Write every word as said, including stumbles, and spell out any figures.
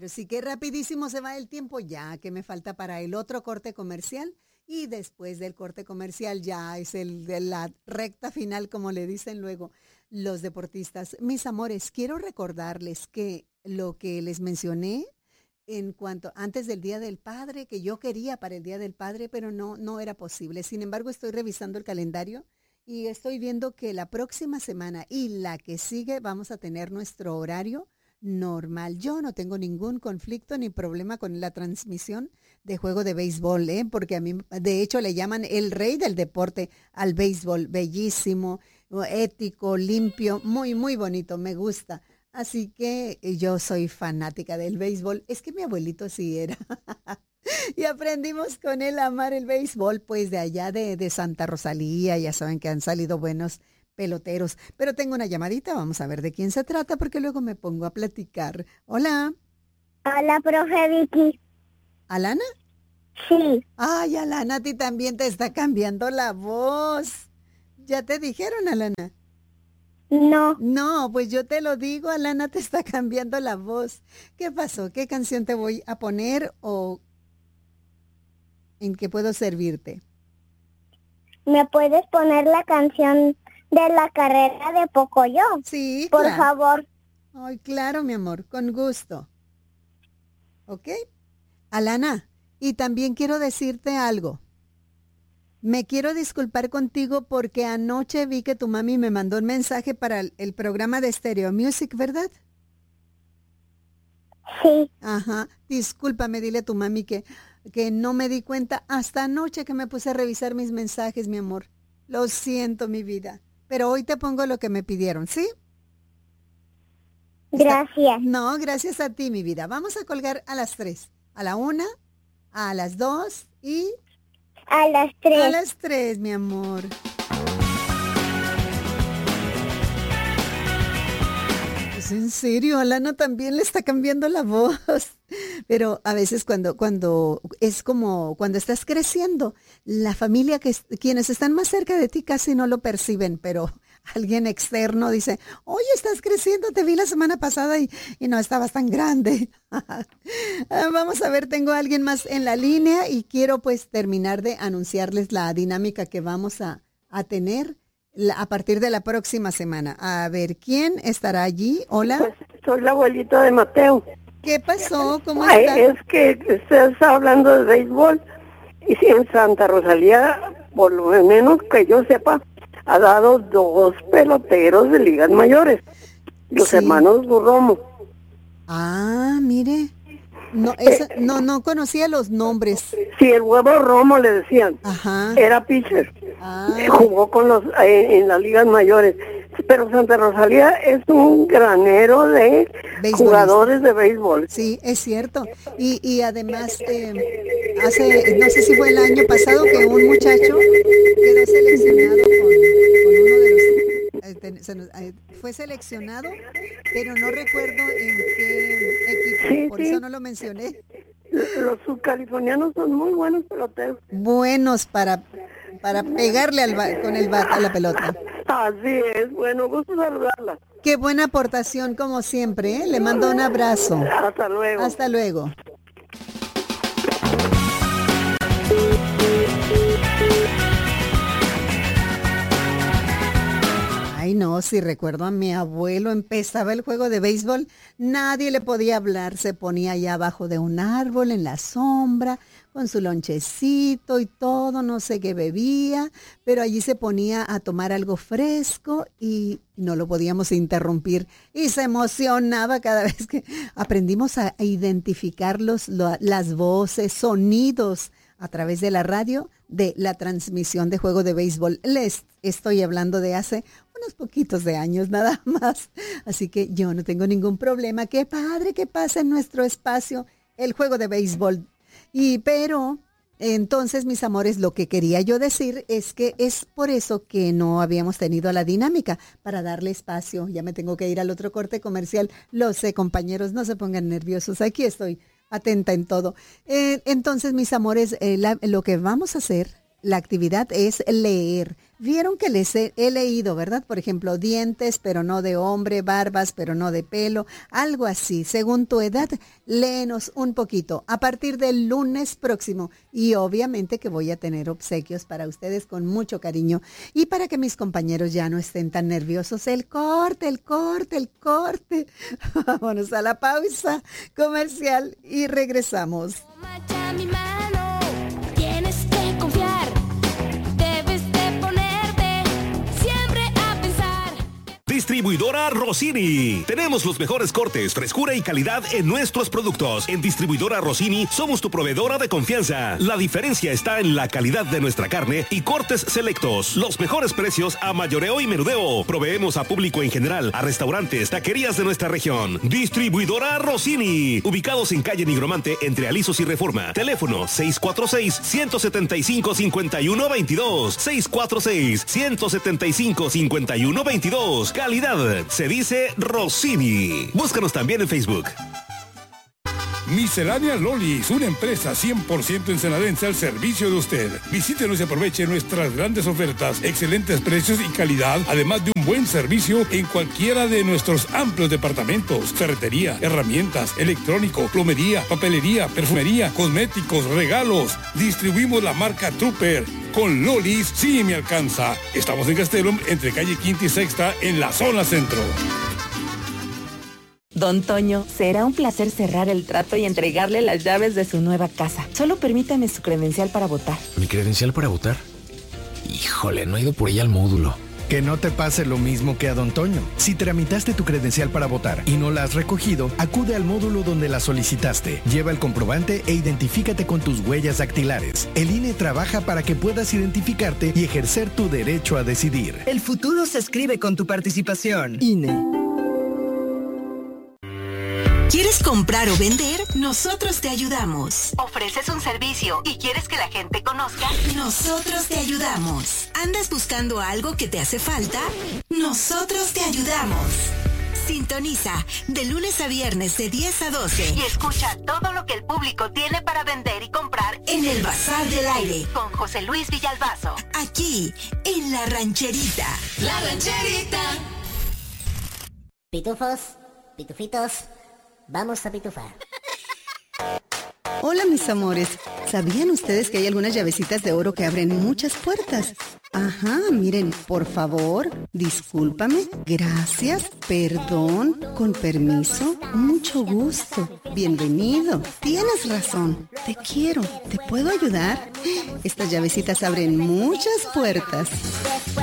Pero sí que rapidísimo se va el tiempo ya, que me falta para el otro corte comercial. Y después del corte comercial ya es el de la recta final, como le dicen luego los deportistas. Mis amores, quiero recordarles que lo que les mencioné en cuanto antes del Día del Padre, que yo quería para el Día del Padre, pero no, no era posible. Sin embargo, estoy revisando el calendario y estoy viendo que la próxima semana y la que sigue vamos a tener nuestro horario normal. Yo no tengo ningún conflicto ni problema con la transmisión de juego de béisbol, ¿eh? Porque a mí, de hecho, le llaman el rey del deporte al béisbol. Bellísimo, ético, limpio, muy, muy bonito, me gusta. Así que yo soy fanática del béisbol. Es que mi abuelito sí era. Y aprendimos con él a amar el béisbol, pues de allá de, de Santa Rosalía. Ya saben que han salido buenos peloteros. Pero tengo una llamadita, vamos a ver de quién se trata, porque luego me pongo a platicar. Hola. Hola, profe Vicky. ¿Alana? Sí. Ay, Alana, a ti también te está cambiando la voz. ¿Ya te dijeron, Alana? No. No, pues yo te lo digo, Alana, te está cambiando la voz. ¿Qué pasó? ¿Qué canción te voy a poner o en qué puedo servirte? ¿Me puedes poner la canción de la carrera de Pocoyo? Sí, por claro. favor. Ay, claro, mi amor, con gusto. ¿Ok? Alana, y también quiero decirte algo. Me quiero disculpar contigo porque anoche vi que tu mami me mandó un mensaje para el, el programa de Stereo Music, ¿verdad? Sí. Ajá. Discúlpame, dile a tu mami que, que no me di cuenta hasta anoche que me puse a revisar mis mensajes, mi amor. Lo siento, mi vida. Pero hoy te pongo lo que me pidieron, ¿sí? Gracias. Está... No, gracias a ti, mi vida. Vamos a colgar a las tres. A la una, a las dos y... A las tres. A las tres, mi amor. ¿Es en serio? A Lana también le está cambiando la voz. Pero a veces cuando, cuando es como cuando estás creciendo, la familia, que quienes están más cerca de ti casi no lo perciben, pero alguien externo dice, oye, estás creciendo, te vi la semana pasada y, y no estabas tan grande. Vamos a ver, tengo a alguien más en la línea y quiero pues terminar de anunciarles la dinámica que vamos a, a tener la, a partir de la próxima semana. A ver, ¿quién estará allí? Hola. Pues soy la abuelita de Mateo. ¿Qué pasó? ¿Cómo Ay, está? es que usted está hablando de béisbol y si en Santa Rosalía, por lo menos que yo sepa, ha dado dos peloteros de ligas mayores, los Sí. hermanos Romo. Ah, mire. No, esa, no, no conocía los nombres. Sí, el huevo Romo le decían. Ajá. Era pitcher. Ah. Jugó con los eh, en las ligas mayores. Pero Santa Rosalía es un granero de jugadores de béisbol. Sí, es cierto. Y, y además, eh, hace, no sé si fue el año pasado que un muchacho quedó seleccionado con, con uno de los... Eh, ten, se nos, eh, fue seleccionado, pero no recuerdo en qué equipo, Sí, por sí. eso no lo mencioné. Los subcalifornianos son muy buenos peloteros. Buenos para, para pegarle al ba- con el bat a la pelota. Así es, bueno, gusto saludarla. Qué buena aportación como siempre, ¿eh? Le mando un abrazo. Hasta luego. Hasta luego. Ay, no, si recuerdo a mi abuelo, empezaba el juego de béisbol, nadie le podía hablar, se ponía allá abajo de un árbol en la sombra, con su lonchecito y todo, no sé qué bebía, pero allí se ponía a tomar algo fresco y no lo podíamos interrumpir. Y se emocionaba cada vez que aprendimos a identificar los, lo, las voces, sonidos a través de la radio de la transmisión de juego de béisbol. Les estoy hablando de hace unos poquitos de años nada más. Así que yo no tengo ningún problema. Qué padre que pasa en nuestro espacio el juego de béisbol. Y pero, entonces, mis amores, lo que quería yo decir es que es por eso que no habíamos tenido la dinámica, para darle espacio. Ya me tengo que ir al otro corte comercial. Lo sé, compañeros, no se pongan nerviosos. Aquí estoy atenta en todo. Eh, entonces, mis amores, eh, la, lo que vamos a hacer la actividad es leer. Vieron que les he, he leído, ¿verdad? Por ejemplo, dientes, pero no de hombre, barbas, pero no de pelo, algo así. Según tu edad, léenos un poquito a partir del lunes próximo. Y obviamente que voy a tener obsequios para ustedes con mucho cariño. Y para que mis compañeros ya no estén tan nerviosos, el corte, el corte, el corte. Vámonos a la pausa comercial y regresamos. Distribuidora Rossini. Tenemos los mejores cortes, frescura y calidad en nuestros productos. En Distribuidora Rossini somos tu proveedora de confianza. La diferencia está en la calidad de nuestra carne y cortes selectos. Los mejores precios a mayoreo y menudeo. Proveemos a público en general, a restaurantes, taquerías de nuestra región. Distribuidora Rossini. Ubicados en calle Nigromante entre Alisos y Reforma. Teléfono seis cuatro seis, uno siete cinco, cinco uno dos dos. seis cuatro seis, uno siete cinco, cinco uno dos dos. Calidad se dice Rossini. Búscanos también en Facebook. Miscelánea Lolis, una empresa cien por ciento ensenadense al servicio de usted. Visítenos y aproveche nuestras grandes ofertas, excelentes precios y calidad, además de un buen servicio en cualquiera de nuestros amplios departamentos. Ferretería, herramientas, electrónico, plomería, papelería, perfumería, cosméticos, regalos. Distribuimos la marca Trooper. Con Lolis sí me alcanza. Estamos en Castellón, entre calle Quinta y Sexta, en la zona centro. Don Toño, será un placer cerrar el trato y entregarle las llaves de su nueva casa. Solo permítame su credencial para votar. ¿Mi credencial para votar? Híjole, no he ido por ella al módulo. Que no te pase lo mismo que a Don Toño. Si tramitaste tu credencial para votar y no la has recogido, acude al módulo donde la solicitaste. Lleva el comprobante e identifícate con tus huellas dactilares. El I N E trabaja para que puedas identificarte y ejercer tu derecho a decidir. El futuro se escribe con tu participación. I N E. ¿Quieres comprar o vender? Nosotros te ayudamos. ¿Ofreces un servicio y quieres que la gente conozca? Nosotros te ayudamos. ¿Andas buscando algo que te hace falta? Nosotros te ayudamos. Sintoniza de lunes a viernes de diez a doce y escucha todo lo que el público tiene para vender y comprar en el Bazar del Aire con José Luis Villalbazo. Aquí, en La Rancherita. La Rancherita. Pitufos, pitufitos. Vamos a pitufar. Hola mis amores, ¿sabían ustedes que hay algunas llavecitas de oro que abren muchas puertas? Ajá, miren, por favor, discúlpame, gracias, perdón, con permiso, mucho gusto, bienvenido, tienes razón, te quiero, ¿te puedo ayudar? Estas llavecitas abren muchas puertas.